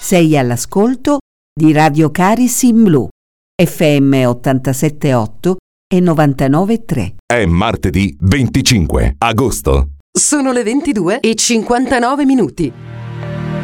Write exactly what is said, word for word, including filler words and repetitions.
Sei all'ascolto di Radio Caris in Blu, F M ottantasette virgola otto e novantanove virgola tre. È martedì venticinque agosto. Sono le ventidue e cinquantanove minuti.